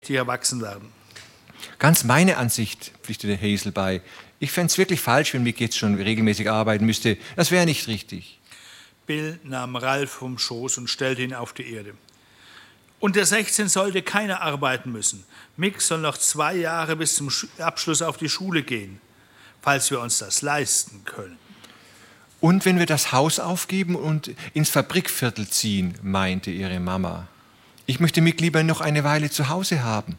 die erwachsen werden. Ganz meine Ansicht, pflichtete Hazel bei. Ich fände es wirklich falsch, wenn Mick jetzt schon regelmäßig arbeiten müsste. Das wäre nicht richtig. Bill nahm Ralf vom Schoß und stellte ihn auf die Erde. Unter 16 sollte keiner arbeiten müssen. Mick soll noch 2 Jahre bis zum Abschluss auf die Schule gehen, falls wir uns das leisten können. Und wenn wir das Haus aufgeben und ins Fabrikviertel ziehen, meinte ihre Mama. Ich möchte Mick lieber noch eine Weile zu Hause haben.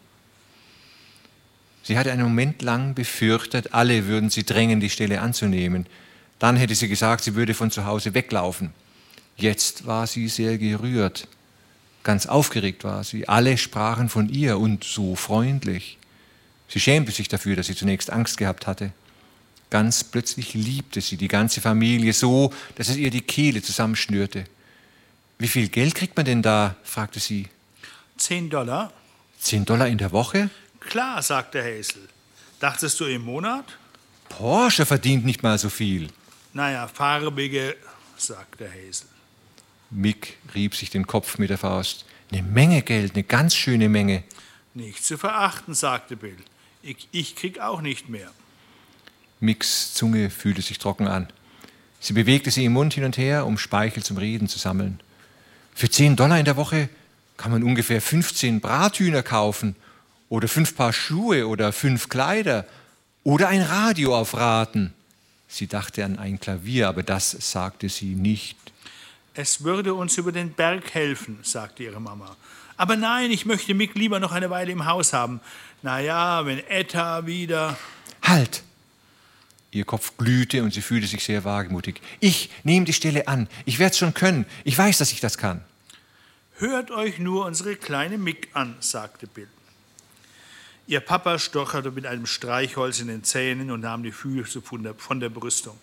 Sie hatte einen Moment lang befürchtet, alle würden sie drängen, die Stelle anzunehmen. Dann hätte sie gesagt, sie würde von zu Hause weglaufen. Jetzt war sie sehr gerührt. Ganz aufgeregt war sie. Alle sprachen von ihr und so freundlich. Sie schämte sich dafür, dass sie zunächst Angst gehabt hatte. Ganz plötzlich liebte sie die ganze Familie so, dass es ihr die Kehle zusammenschnürte. »Wie viel Geld kriegt man denn da?« fragte sie. $10. $10 in der Woche? Klar, sagte Hazel. Dachtest du im Monat? Porsche verdient nicht mal so viel. Naja, farbige, sagte Hazel. Mick rieb sich den Kopf mit der Faust. Eine Menge Geld, eine ganz schöne Menge. Nicht zu verachten, sagte Bill. Ich krieg auch nicht mehr. Micks Zunge fühlte sich trocken an. Sie bewegte sie im Mund hin und her, um Speichel zum Reden zu sammeln. Für $10 in der Woche kann man ungefähr 15 Brathühner kaufen oder 5 Paar Schuhe oder 5 Kleider oder ein Radio auf Raten. Sie dachte an ein Klavier, aber das sagte sie nicht. Es würde uns über den Berg helfen, sagte ihre Mama. Aber nein, ich möchte Mick lieber noch eine Weile im Haus haben. Na ja, wenn Etta wieder... Halt! Ihr Kopf glühte und sie fühlte sich sehr wagemutig. Ich nehme die Stelle an. Ich werde es schon können. Ich weiß, dass ich das kann. Hört euch nur unsere kleine Mick an, sagte Bill. Ihr Papa stocherte mit einem Streichholz in den Zähnen und nahm die Füße von der Brüstung.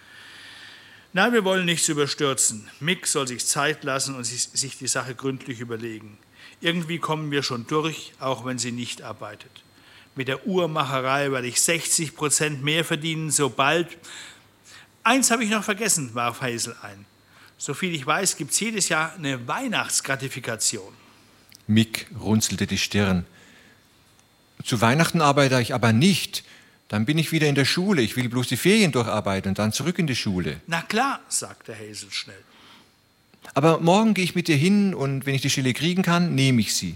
Nein, wir wollen nichts überstürzen. Mick soll sich Zeit lassen und sich die Sache gründlich überlegen. Irgendwie kommen wir schon durch, auch wenn sie nicht arbeitet. Mit der Uhrmacherei werde ich 60% mehr verdienen, sobald... Eins habe ich noch vergessen, warf Hazel ein. Soviel ich weiß, gibt es jedes Jahr eine Weihnachtsgratifikation. Mick runzelte die Stirn. Zu Weihnachten arbeite ich aber nicht. Dann bin ich wieder in der Schule. Ich will bloß die Ferien durcharbeiten und dann zurück in die Schule. Na klar, sagte Hazel schnell. Aber morgen gehe ich mit dir hin und wenn ich die Stelle kriegen kann, nehme ich sie.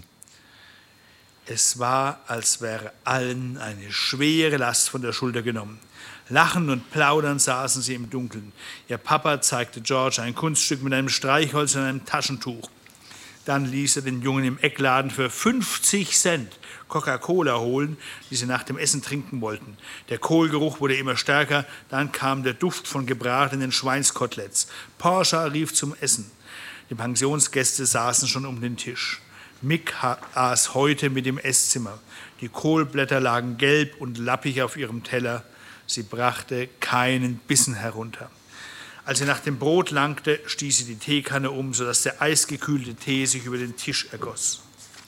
Es war, als wäre allen eine schwere Last von der Schulter genommen. Lachend und plaudernd saßen sie im Dunkeln. Ihr Papa zeigte George ein Kunststück mit einem Streichholz und einem Taschentuch. Dann ließ er den Jungen im Eckladen für 50 Cent Coca-Cola holen, die sie nach dem Essen trinken wollten. Der Kohlgeruch wurde immer stärker, dann kam der Duft von gebratenen Schweinskoteletts. Porsche rief zum Essen. Die Pensionsgäste saßen schon um den Tisch. Mick aß heute mit im Esszimmer. Die Kohlblätter lagen gelb und lappig auf ihrem Teller. Sie brachte keinen Bissen herunter. Als sie nach dem Brot langte, stieß sie die Teekanne um, sodass der eisgekühlte Tee sich über den Tisch ergoss.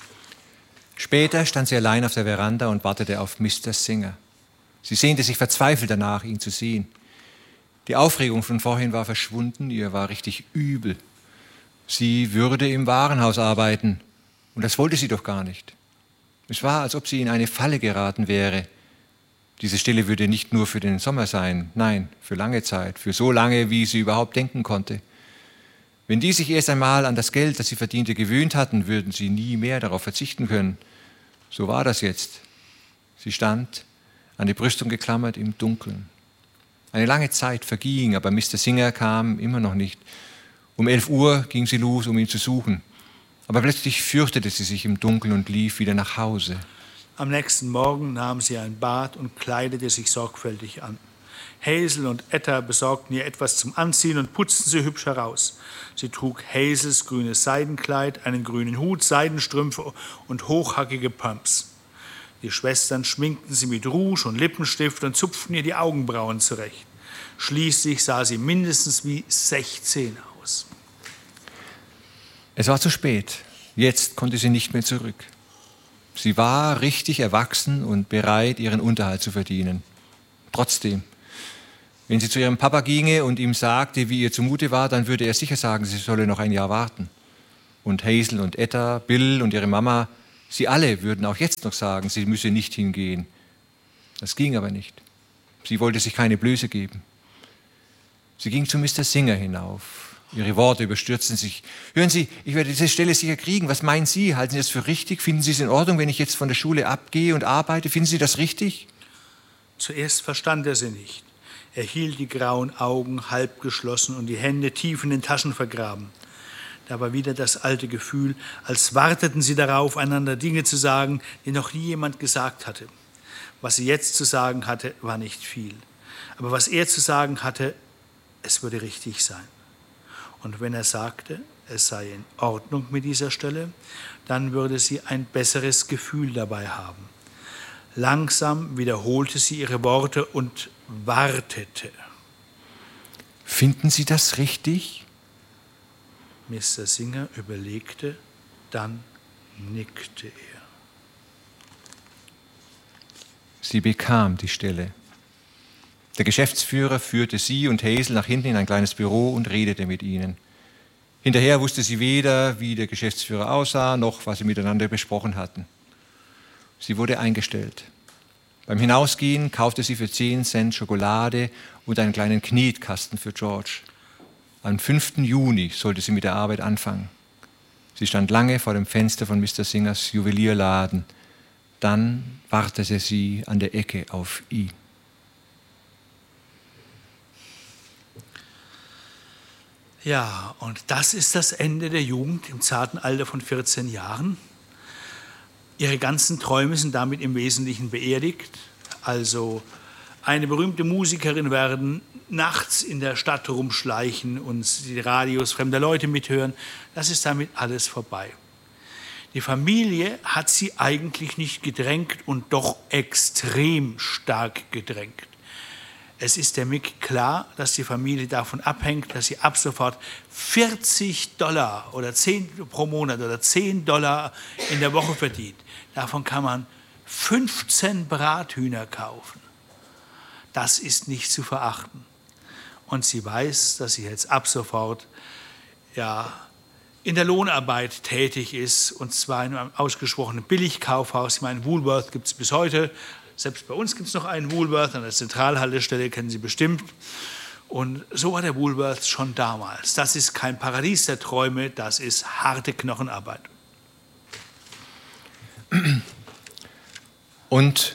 Später stand sie allein auf der Veranda und wartete auf Mr. Singer. Sie sehnte sich verzweifelt danach, ihn zu sehen. Die Aufregung von vorhin war verschwunden, ihr war richtig übel. Sie würde im Warenhaus arbeiten, und das wollte sie doch gar nicht. Es war, als ob sie in eine Falle geraten wäre. Diese Stelle würde nicht nur für den Sommer sein, nein, für lange Zeit, für so lange, wie sie überhaupt denken konnte. Wenn die sich erst einmal an das Geld, das sie verdiente, gewöhnt hatten, würden sie nie mehr darauf verzichten können. So war das jetzt. Sie stand, an die Brüstung geklammert, im Dunkeln. Eine lange Zeit verging, aber Mr. Singer kam immer noch nicht. Um 11 Uhr ging sie los, um ihn zu suchen. Aber plötzlich fürchtete sie sich im Dunkeln und lief wieder nach Hause. Am nächsten Morgen nahm sie ein Bad und kleidete sich sorgfältig an. Hazel und Etta besorgten ihr etwas zum Anziehen und putzten sie hübsch heraus. Sie trug Hazels grünes Seidenkleid, einen grünen Hut, Seidenstrümpfe und hochhackige Pumps. Die Schwestern schminkten sie mit Rouge und Lippenstift und zupften ihr die Augenbrauen zurecht. Schließlich sah sie mindestens wie 16 aus. Es war zu spät. Jetzt konnte sie nicht mehr zurück. Sie war richtig erwachsen und bereit, ihren Unterhalt zu verdienen. Trotzdem, wenn sie zu ihrem Papa ginge und ihm sagte, wie ihr zumute war, dann würde er sicher sagen, sie solle noch ein Jahr warten. Und Hazel und Etta, Bill und ihre Mama Sie alle würden auch jetzt noch sagen, sie müsse nicht hingehen. Das ging aber nicht. Sie wollte sich keine Blöße geben. Sie ging zu Mr. Singer hinauf. Ihre Worte überstürzten sich. Hören Sie, ich werde diese Stelle sicher kriegen. Was meinen Sie? Halten Sie das für richtig? Finden Sie es in Ordnung, wenn ich jetzt von der Schule abgehe und arbeite? Finden Sie das richtig? Zuerst verstand er sie nicht. Er hielt die grauen Augen halb geschlossen und die Hände tief in den Taschen vergraben. Da war wieder das alte Gefühl, als warteten sie darauf, einander Dinge zu sagen, die noch nie jemand gesagt hatte. Was sie jetzt zu sagen hatte, war nicht viel. Aber was er zu sagen hatte, es würde richtig sein. Und wenn er sagte, es sei in Ordnung mit dieser Stelle, dann würde sie ein besseres Gefühl dabei haben. Langsam wiederholte sie ihre Worte und wartete. Finden Sie das richtig? Mr. Singer überlegte, dann nickte er. Sie bekam die Stelle. Der Geschäftsführer führte sie und Hazel nach hinten in ein kleines Büro und redete mit ihnen. Hinterher wusste sie weder, wie der Geschäftsführer aussah, noch was sie miteinander besprochen hatten. Sie wurde eingestellt. Beim Hinausgehen kaufte sie für 10 Cent Schokolade und einen kleinen Knetkasten für George. Am 5. Juni sollte sie mit der Arbeit anfangen. Sie stand lange vor dem Fenster von Mr. Singers Juwelierladen. Dann wartete sie an der Ecke auf ihn. Ja, und das ist das Ende der Jugend im zarten Alter von 14 Jahren. Ihre ganzen Träume sind damit im Wesentlichen beerdigt. Also eine berühmte Musikerin werden, nachts in der Stadt rumschleichen und die Radios fremder Leute mithören. Das ist damit alles vorbei. Die Familie hat sie eigentlich nicht gedrängt und doch extrem stark gedrängt. Es ist der Mick klar, dass die Familie davon abhängt, dass sie ab sofort $40 oder 10 pro Monat oder $10 in der Woche verdient. Davon kann man 15 Brathühner kaufen. Das ist nicht zu verachten. Und sie weiß, dass sie jetzt ab sofort in der Lohnarbeit tätig ist, und zwar in einem ausgesprochenen Billigkaufhaus. Ich meine, Woolworth gibt es bis heute. Selbst bei uns gibt es noch einen Woolworth, an der Zentralhaltestelle, kennen Sie bestimmt. Und so war der Woolworth schon damals. Das ist kein Paradies der Träume, das ist harte Knochenarbeit. Und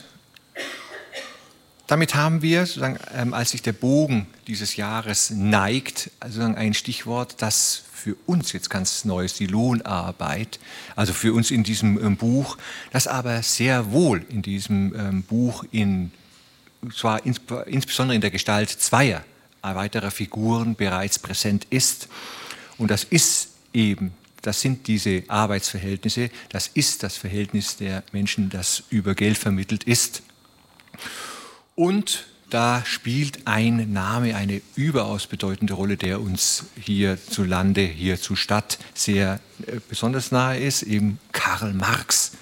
damit haben wir, sozusagen, als sich der Bogen dieses Jahres neigt, also ein Stichwort, das für uns jetzt ganz neu ist, die Lohnarbeit, also für uns in diesem Buch, das aber sehr wohl in diesem Buch, zwar insbesondere in der Gestalt zweier weiterer Figuren bereits präsent ist. Und das sind diese Arbeitsverhältnisse, das ist das Verhältnis der Menschen, das über Geld vermittelt ist. Und da spielt ein Name eine überaus bedeutende Rolle, der uns hierzulande, hier zur Stadt sehr besonders nahe ist, eben Karl Marx.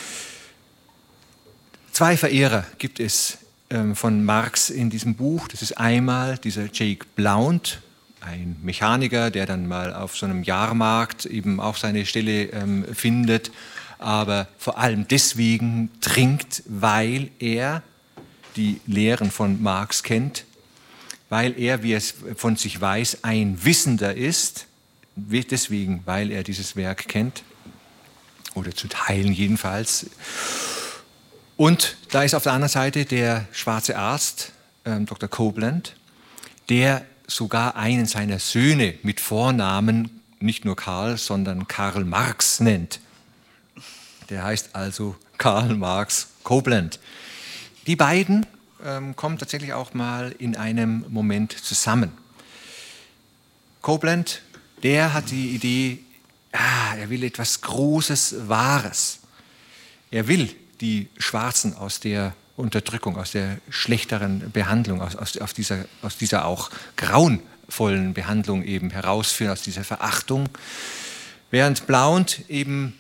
2 Verehrer gibt es von Marx in diesem Buch. Das ist einmal dieser Jake Blount, ein Mechaniker, der dann mal auf so einem Jahrmarkt eben auch seine Stelle findet, aber vor allem deswegen trinkt, weil er die Lehren von Marx kennt, weil er, wie es von sich weiß, ein Wissender ist, deswegen, weil er dieses Werk kennt, oder zu Teilen jedenfalls. Und da ist auf der anderen Seite der schwarze Arzt, Dr. Copeland, der sogar einen seiner Söhne mit Vornamen nicht nur Karl, sondern Karl Marx nennt. Der heißt also Karl Marx Copeland. Die beiden kommen tatsächlich auch mal in einem Moment zusammen. Copeland, der hat die Idee, er will etwas Großes, Wahres. Er will die Schwarzen aus der Unterdrückung, aus der schlechteren Behandlung, aus dieser auch grauenvollen Behandlung eben herausführen, aus dieser Verachtung. Während Blount eben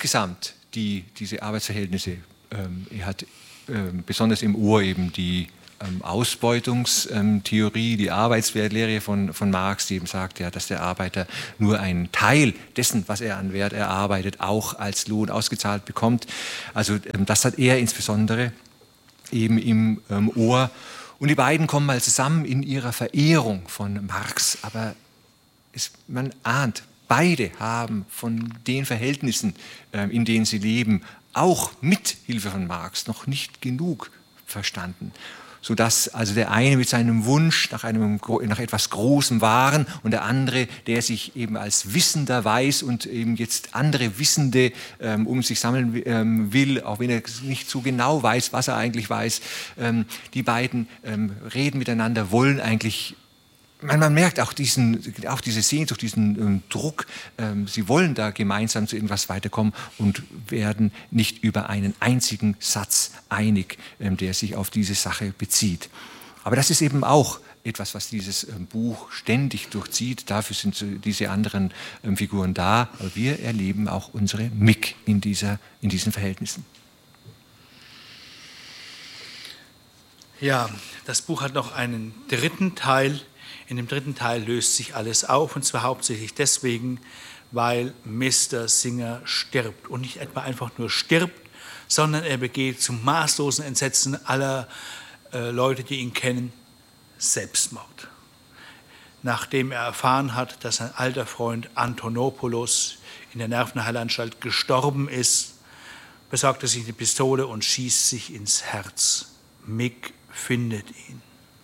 insgesamt diese Arbeitsverhältnisse, er hat besonders im Ohr eben die Ausbeutungstheorie, die Arbeitswertlehre von Marx, die eben sagt, ja, dass der Arbeiter nur einen Teil dessen, was er an Wert erarbeitet, auch als Lohn ausgezahlt bekommt. Also das hat er insbesondere eben im Ohr. Und die beiden kommen mal zusammen in ihrer Verehrung von Marx. Aber man ahnt, beide haben von den Verhältnissen, in denen sie leben, auch mit Hilfe von Marx noch nicht genug verstanden. Sodass also der eine mit seinem Wunsch nach etwas Großem Wahren und der andere, der sich eben als Wissender weiß und eben jetzt andere Wissende um sich sammeln will, auch wenn er nicht so genau weiß, was er eigentlich weiß. Die beiden reden miteinander, wollen eigentlich. Man merkt auch diese Sehnsucht, diesen Druck. Sie wollen da gemeinsam zu irgendwas weiterkommen und werden nicht über einen einzigen Satz einig, der sich auf diese Sache bezieht. Aber das ist eben auch etwas, was dieses Buch ständig durchzieht. Dafür sind diese anderen Figuren da. Aber wir erleben auch unsere Mick in diesen Verhältnissen. Ja, das Buch hat noch einen dritten Teil. In dem dritten Teil löst sich alles auf, und zwar hauptsächlich deswegen, weil Mr. Singer stirbt. Und nicht etwa einfach nur stirbt, sondern er begeht zum maßlosen Entsetzen aller Leute, die ihn kennen, Selbstmord. Nachdem er erfahren hat, dass sein alter Freund Antonopoulos in der Nervenheilanstalt gestorben ist, besorgt er sich eine Pistole und schießt sich ins Herz. Mick findet ihn.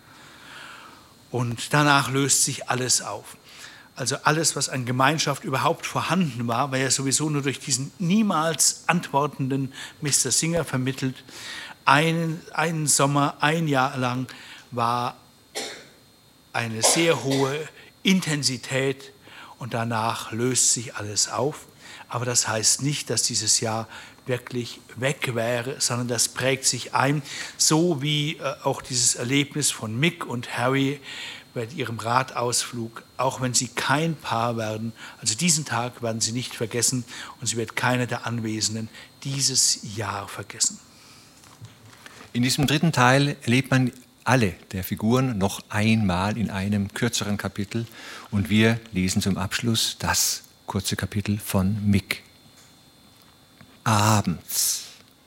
Und danach löst sich alles auf. Also alles, was an Gemeinschaft überhaupt vorhanden war ja sowieso nur durch diesen niemals antwortenden Mr. Singer vermittelt. Einen Sommer, ein Jahr lang war eine sehr hohe Intensität und danach löst sich alles auf. Aber das heißt nicht, dass dieses Jahr wirklich weg wäre, sondern das prägt sich ein, so wie auch dieses Erlebnis von Mick und Harry bei ihrem Radausflug, auch wenn sie kein Paar werden, also diesen Tag werden sie nicht vergessen und sie wird keiner der Anwesenden dieses Jahr vergessen. In diesem dritten Teil erlebt man alle der Figuren noch einmal in einem kürzeren Kapitel und wir lesen zum Abschluss das kurze Kapitel von Mick. Abends.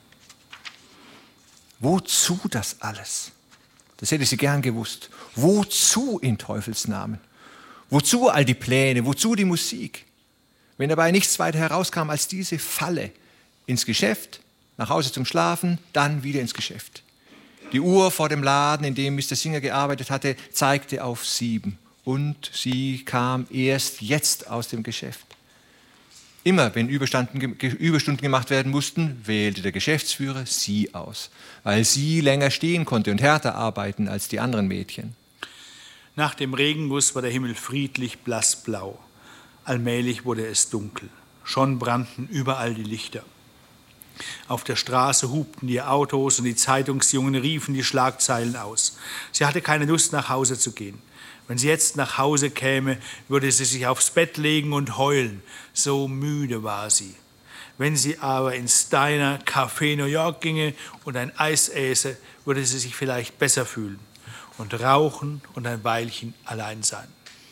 Wozu das alles? Das hätte sie gern gewusst. Wozu in Teufels Namen? Wozu all die Pläne? Wozu die Musik? Wenn dabei nichts weiter herauskam als diese Falle. Ins Geschäft, nach Hause zum Schlafen, dann wieder ins Geschäft. Die Uhr vor dem Laden, in dem Mr. Singer gearbeitet hatte, zeigte auf 7. Und sie kam erst jetzt aus dem Geschäft. Immer, wenn Überstunden gemacht werden mussten, wählte der Geschäftsführer sie aus, weil sie länger stehen konnte und härter arbeiten als die anderen Mädchen. Nach dem Regenguss war der Himmel friedlich blassblau. Allmählich wurde es dunkel. Schon brannten überall die Lichter. Auf der Straße hupten die Autos und die Zeitungsjungen riefen die Schlagzeilen aus. Sie hatte keine Lust, nach Hause zu gehen. Wenn sie jetzt nach Hause käme, würde sie sich aufs Bett legen und heulen. So müde war sie. Wenn sie aber ins Diner Café New York ginge und ein Eis äße, würde sie sich vielleicht besser fühlen und rauchen und ein Weilchen allein sein.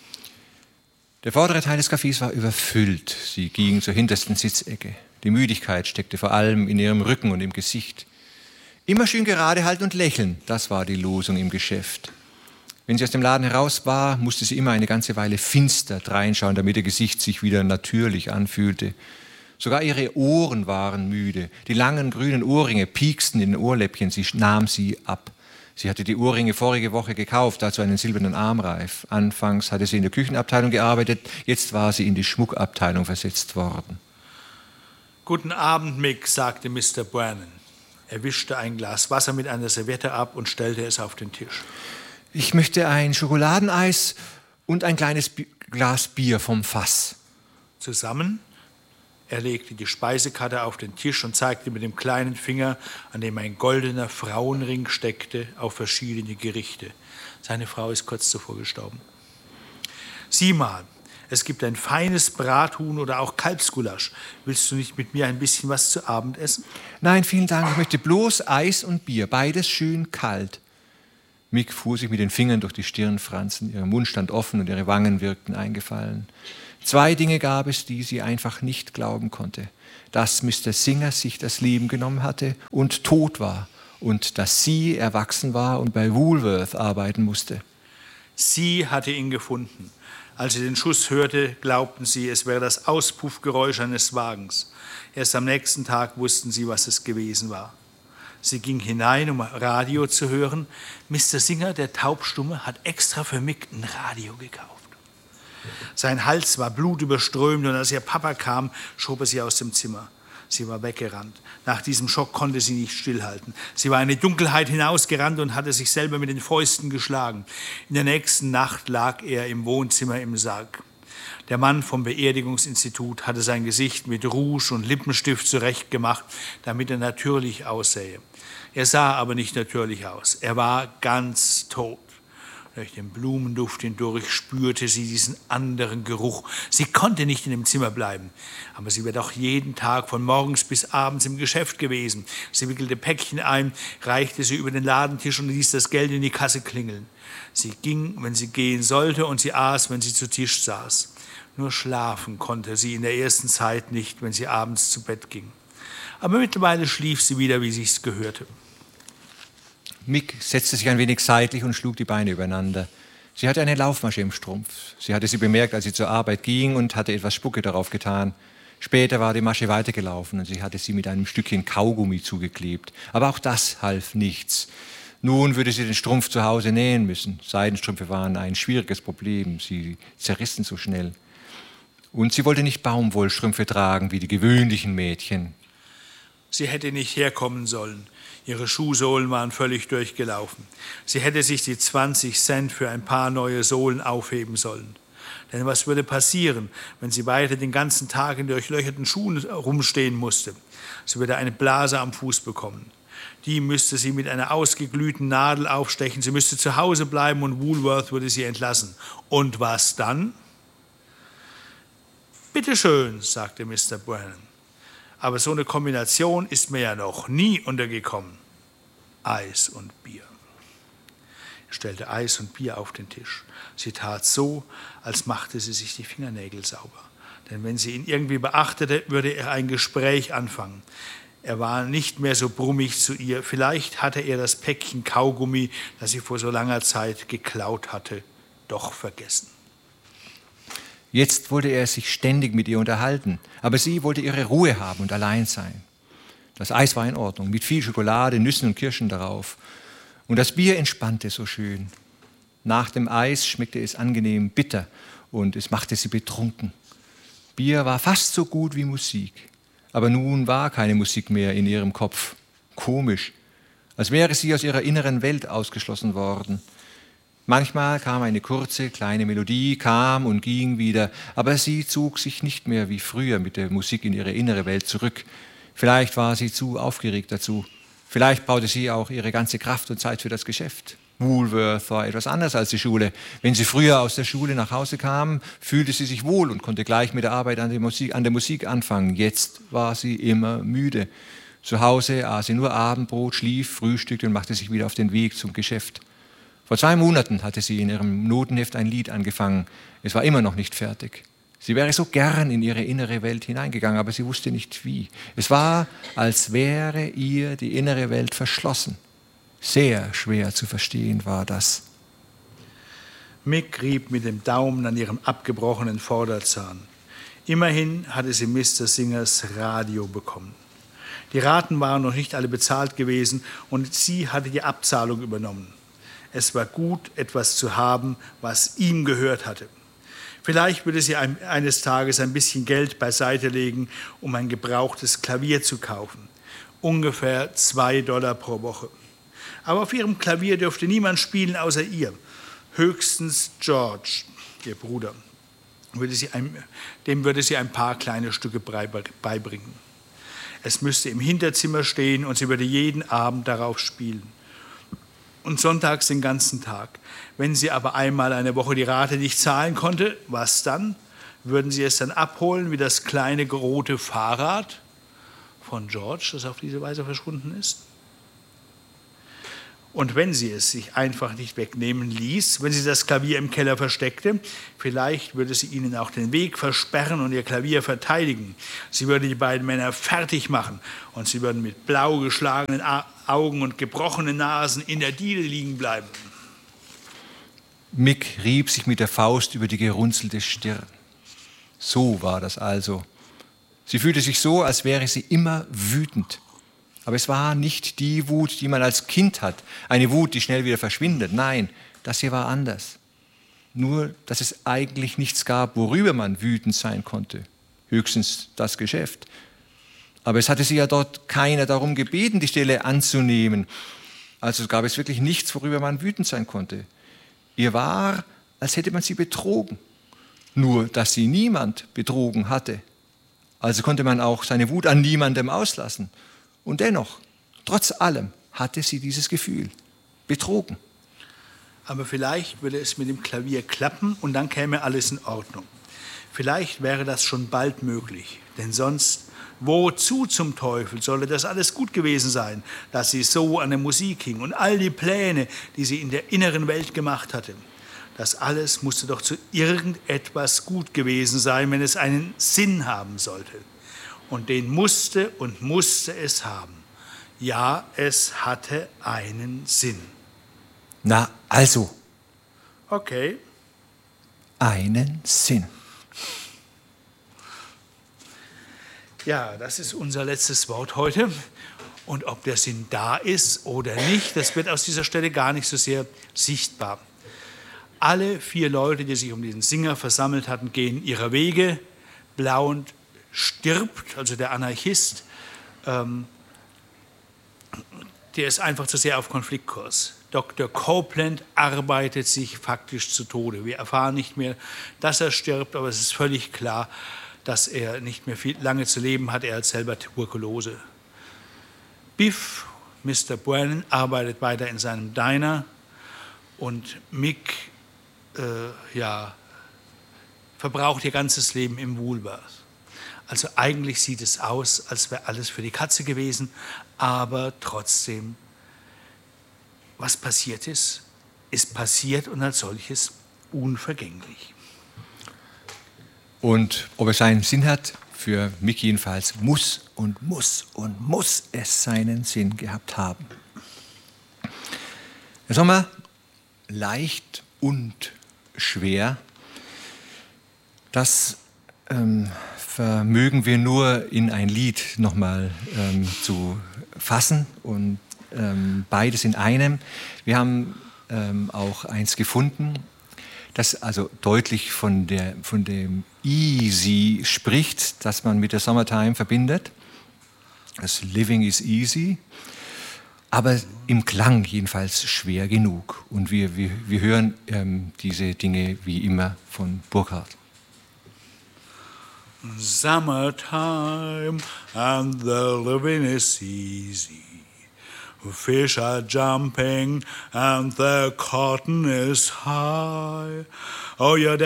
Der vordere Teil des Cafés war überfüllt. Sie ging zur hintersten Sitzecke. Die Müdigkeit steckte vor allem in ihrem Rücken und im Gesicht. Immer schön gerade halten und lächeln, das war die Losung im Geschäft. Wenn sie aus dem Laden heraus war, musste sie immer eine ganze Weile finster dreinschauen, damit ihr Gesicht sich wieder natürlich anfühlte. Sogar ihre Ohren waren müde. Die langen grünen Ohrringe pieksten in den Ohrläppchen, sie nahm sie ab. Sie hatte die Ohrringe vorige Woche gekauft, dazu einen silbernen Armreif. Anfangs hatte sie in der Küchenabteilung gearbeitet, jetzt war sie in die Schmuckabteilung versetzt worden. »Guten Abend, Mick«, sagte Mr. Brannan. Er wischte ein Glas Wasser mit einer Serviette ab und stellte es auf den Tisch. »Ich möchte ein Schokoladeneis und ein kleines Glas Bier vom Fass.« Zusammen? Er legte die Speisekarte auf den Tisch und zeigte mit dem kleinen Finger, an dem ein goldener Frauenring steckte, auf verschiedene Gerichte. Seine Frau ist kurz zuvor gestorben. »Sieh mal, es gibt ein feines Brathuhn oder auch Kalbsgulasch. Willst du nicht mit mir ein bisschen was zu Abend essen?« »Nein, vielen Dank, ich möchte bloß Eis und Bier, beides schön kalt.« Mick fuhr sich mit den Fingern durch die Stirnfransen. Ihr Mund stand offen und ihre Wangen wirkten eingefallen. 2 Dinge gab es, die sie einfach nicht glauben konnte. Dass Mr. Singer sich das Leben genommen hatte und tot war und dass sie erwachsen war und bei Woolworth arbeiten musste. Sie hatte ihn gefunden. Als sie den Schuss hörte, glaubten sie, es wäre das Auspuffgeräusch eines Wagens. Erst am nächsten Tag wussten sie, was es gewesen war. Sie ging hinein, um Radio zu hören. Mr. Singer, der Taubstumme, hat extra für Mick ein Radio gekauft. Sein Hals war blutüberströmt und als ihr Papa kam, schob er sie aus dem Zimmer. Sie war weggerannt. Nach diesem Schock konnte sie nicht stillhalten. Sie war in die Dunkelheit hinausgerannt und hatte sich selber mit den Fäusten geschlagen. In der nächsten Nacht lag er im Wohnzimmer im Sarg. Der Mann vom Beerdigungsinstitut hatte sein Gesicht mit Rouge und Lippenstift zurechtgemacht, damit er natürlich aussähe. Er sah aber nicht natürlich aus. Er war ganz tot. Durch den Blumenduft hindurch spürte sie diesen anderen Geruch. Sie konnte nicht in dem Zimmer bleiben, aber sie wäre doch jeden Tag von morgens bis abends im Geschäft gewesen. Sie wickelte Päckchen ein, reichte sie über den Ladentisch und ließ das Geld in die Kasse klingeln. Sie ging, wenn sie gehen sollte, und sie aß, wenn sie zu Tisch saß. Nur schlafen konnte sie in der ersten Zeit nicht, wenn sie abends zu Bett ging. Aber mittlerweile schlief sie wieder, wie sich's gehörte. Mick setzte sich ein wenig seitlich und schlug die Beine übereinander. Sie hatte eine Laufmasche im Strumpf. Sie hatte sie bemerkt, als sie zur Arbeit ging und hatte etwas Spucke darauf getan. Später war die Masche weitergelaufen und sie hatte sie mit einem Stückchen Kaugummi zugeklebt. Aber auch das half nichts. Nun würde sie den Strumpf zu Hause nähen müssen. Seidenstrümpfe waren ein schwieriges Problem. Sie zerrissen so schnell. Und sie wollte nicht Baumwollstrümpfe tragen wie die gewöhnlichen Mädchen. Sie hätte nicht herkommen sollen. Ihre Schuhsohlen waren völlig durchgelaufen. Sie hätte sich die 20 Cent für ein paar neue Sohlen aufheben sollen. Denn was würde passieren, wenn sie weiter den ganzen Tag in durchlöcherten Schuhen rumstehen musste? Sie würde eine Blase am Fuß bekommen. Die müsste sie mit einer ausgeglühten Nadel aufstechen. Sie müsste zu Hause bleiben und Woolworth würde sie entlassen. Und was dann? »Bitte schön«, sagte Mr. Brannan. Aber so eine Kombination ist mir ja noch nie untergekommen. Eis und Bier. Er stellte Eis und Bier auf den Tisch. Sie tat so, als machte sie sich die Fingernägel sauber. Denn wenn sie ihn irgendwie beachtete, würde er ein Gespräch anfangen. Er war nicht mehr so brummig zu ihr. Vielleicht hatte er das Päckchen Kaugummi, das sie vor so langer Zeit geklaut hatte, doch vergessen. Jetzt wollte er sich ständig mit ihr unterhalten, aber sie wollte ihre Ruhe haben und allein sein. Das Eis war in Ordnung, mit viel Schokolade, Nüssen und Kirschen darauf. Und das Bier entspannte so schön. Nach dem Eis schmeckte es angenehm bitter und es machte sie betrunken. Bier war fast so gut wie Musik, aber nun war keine Musik mehr in ihrem Kopf. Komisch, als wäre sie aus ihrer inneren Welt ausgeschlossen worden. Manchmal kam eine kurze, kleine Melodie, kam und ging wieder, aber sie zog sich nicht mehr wie früher mit der Musik in ihre innere Welt zurück. Vielleicht war sie zu aufgeregt dazu. Vielleicht brauchte sie auch ihre ganze Kraft und Zeit für das Geschäft. Woolworth war etwas anders als die Schule. Wenn sie früher aus der Schule nach Hause kam, fühlte sie sich wohl und konnte gleich mit der Arbeit an der Musik anfangen. Jetzt war sie immer müde. Zu Hause aß sie nur Abendbrot, schlief, frühstückte und machte sich wieder auf den Weg zum Geschäft. Vor 2 Monaten hatte sie in ihrem Notenheft ein Lied angefangen. Es war immer noch nicht fertig. Sie wäre so gern in ihre innere Welt hineingegangen, aber sie wusste nicht wie. Es war, als wäre ihr die innere Welt verschlossen. Sehr schwer zu verstehen war das. Mick rieb mit dem Daumen an ihrem abgebrochenen Vorderzahn. Immerhin hatte sie Mr. Singers Radio bekommen. Die Raten waren noch nicht alle bezahlt gewesen und sie hatte die Abzahlung übernommen. Es war gut, etwas zu haben, was ihm gehört hatte. Vielleicht würde sie eines Tages ein bisschen Geld beiseite legen, um ein gebrauchtes Klavier zu kaufen. Ungefähr $2 pro Woche. Aber auf ihrem Klavier dürfte niemand spielen außer ihr. Höchstens George, ihr Bruder. Dem würde sie ein paar kleine Stücke beibringen. Es müsste im Hinterzimmer stehen und sie würde jeden Abend darauf spielen. Und sonntags den ganzen Tag. Wenn sie aber einmal eine Woche die Rate nicht zahlen konnte, was dann? Würden sie es dann abholen wie das kleine rote Fahrrad von George, das auf diese Weise verschwunden ist? Und wenn sie es sich einfach nicht wegnehmen ließ, wenn sie das Klavier im Keller versteckte, vielleicht würde sie ihnen auch den Weg versperren und ihr Klavier verteidigen. Sie würde die beiden Männer fertig machen und sie würden mit blau geschlagenen Augen und gebrochenen Nasen in der Diele liegen bleiben. Mick rieb sich mit der Faust über die gerunzelte Stirn. So war das also. Sie fühlte sich so, als wäre sie immer wütend. Aber es war nicht die Wut, die man als Kind hat, eine Wut, die schnell wieder verschwindet. Nein, das hier war anders. Nur, dass es eigentlich nichts gab, worüber man wütend sein konnte. Höchstens das Geschäft. Aber es hatte sie ja dort keiner darum gebeten, die Stelle anzunehmen. Also gab es wirklich nichts, worüber man wütend sein konnte. Ihr war, als hätte man sie betrogen. Nur, dass sie niemand betrogen hatte. Also konnte man auch seine Wut an niemandem auslassen. Und dennoch, trotz allem, hatte sie dieses Gefühl. Betrogen. Aber vielleicht würde es mit dem Klavier klappen und dann käme alles in Ordnung. Vielleicht wäre das schon bald möglich. Denn sonst, wozu zum Teufel solle das alles gut gewesen sein, dass sie so an der Musik hing und all die Pläne, die sie in der inneren Welt gemacht hatte. Das alles musste doch zu irgendetwas gut gewesen sein, wenn es einen Sinn haben sollte. Und den musste es haben. Ja, es hatte einen Sinn. Na, also. Okay. Einen Sinn. Ja, das ist unser letztes Wort heute. Und ob der Sinn da ist oder nicht, das wird aus dieser Stelle gar nicht so sehr sichtbar. Alle 4 Leute, die sich um diesen Singer versammelt hatten, gehen ihrer Wege. Blount stirbt, also der Anarchist, der ist einfach zu sehr auf Konfliktkurs. Dr. Copeland arbeitet sich faktisch zu Tode. Wir erfahren nicht mehr, dass er stirbt, aber es ist völlig klar, dass er nicht mehr lange zu leben hat. Er hat selber Tuberkulose. Biff, Mr. Brennan, arbeitet weiter in seinem Diner und Mick verbraucht ihr ganzes Leben im Woolworth. Also eigentlich sieht es aus, als wäre alles für die Katze gewesen, aber trotzdem, was passiert ist passiert und als solches unvergänglich. Und ob es einen Sinn hat, für Mick jedenfalls muss es seinen Sinn gehabt haben. Der Sommer, leicht und schwer, das vermögen wir nur in ein Lied nochmal zu fassen und beides in einem. Wir haben auch eins gefunden, das also deutlich von dem Easy spricht, das man mit der Summertime verbindet. Das Living is easy, aber im Klang jedenfalls schwer genug. Und wir hören diese Dinge wie immer von Burkhard. Summertime and the living is easy. Fish are jumping and the cotton is high. Oh, yeah.